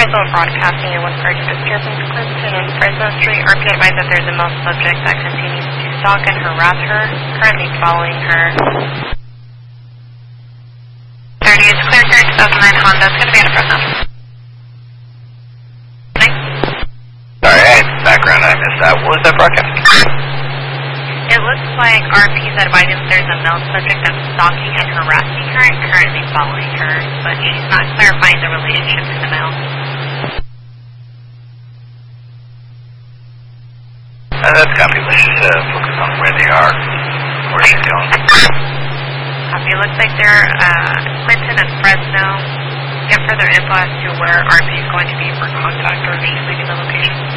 Cancel broadcasting and with urgent disturbance, Clinton and Fresno Street. RP advised that there's a male subject that continues to stalk and harass her, currently following her. 30 is clear for 2009 Honda. It's going to be out of Fresno. Sorry, background, I missed that. What was that broadcasting? It looks like RP's advising there's a male subject that's stalking and harassing her and currently following her, but she's not clarifying the relationship to the male. That's copy. Let's just focus on where they are, where she's going. Copy. It looks like they're Clinton and Fresno. Get further info as to where RP is going to be for contact or just leaving the location.